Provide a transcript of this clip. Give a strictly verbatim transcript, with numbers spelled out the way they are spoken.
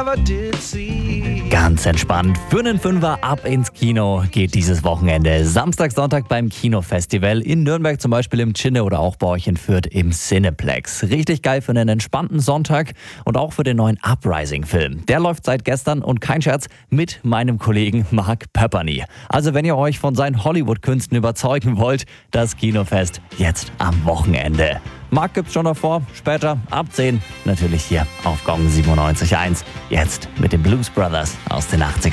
never did see. Ganz entspannt. Für einen Fünfer ab ins Kino geht dieses Wochenende. Samstag, Sonntag beim Kinofestival. In Nürnberg zum Beispiel im Cine oder auch bei euch in Fürth im Cineplex. Richtig geil für einen entspannten Sonntag und auch für den neuen Uprising-Film. Der läuft seit gestern und kein Scherz mit meinem Kollegen Mark Pepperny. Also wenn ihr euch von seinen Hollywood-Künsten überzeugen wollt, das Kinofest jetzt am Wochenende. Marc gibt's schon davor, später ab zehn, natürlich hier auf Gong siebenundneunzig Komma eins. Jetzt mit den Blues Brothers aus den achtzigern.